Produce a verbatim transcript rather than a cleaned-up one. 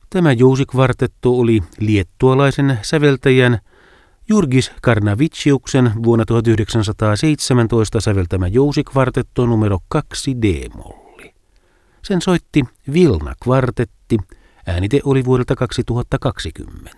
Tämä jousikvartetto oli liettualaisen säveltäjän Jurgis Karnavitsiuksen vuonna tuhatyhdeksänsataaseitsemäntoista säveltämä jousikvartetto numero kaksi D-molli. Sen soitti Vilna Kvartetti. Äänite oli vuodelta kaksituhattakaksikymmentä.